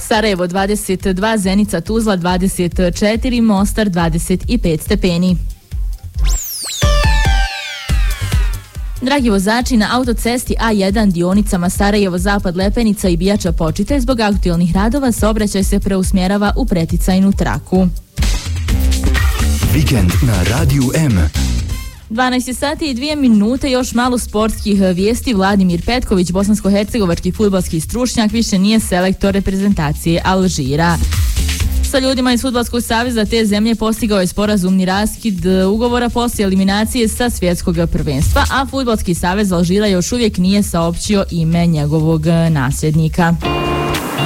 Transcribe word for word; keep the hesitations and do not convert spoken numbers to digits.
Sarajevo dvadeset dva, Zenica Tuzla dvadeset četiri, Mostar dvadeset pet stepeni. Dragi vozači, na autocesti A jedan dionicama Sarajevo-Zapad Lepenica i Bijača Počitelj zbog aktualnih radova saobraćaj se preusmjerava u preticajnu traku. Vikend na Radiju M. dvanaest sati i dvije minute, još malo sportskih vijesti. Vladimir Petković, bosansko-hercegovački fudbalski stručnjak, više nije selektor reprezentacije Alžira. Sa ljudima iz Fudbalskog saveza te zemlje postigao je sporazumni raskid ugovora poslije eliminacije sa svjetskog prvenstva, a Fudbalski savez Alžira još uvijek nije saopćio ime njegovog nasljednika.